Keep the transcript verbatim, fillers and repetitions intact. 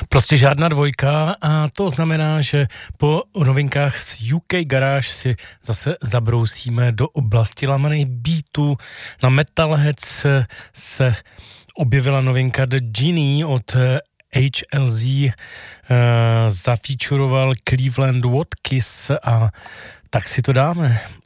Prostě žádná dvojka a to znamená, že po novinkách z U K Garage si zase zabrousíme do oblasti lamaných beatů. Na Metalheads se objevila novinka The Genie od H L Z, uh, zafeaturoval Cleveland Watkins a tak si to dáme.